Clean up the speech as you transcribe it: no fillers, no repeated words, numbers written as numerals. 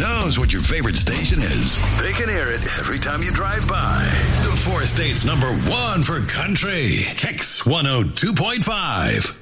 knows what your favorite station is. They can hear it every time you drive by. The four states #1 for country. Kicks 102.5.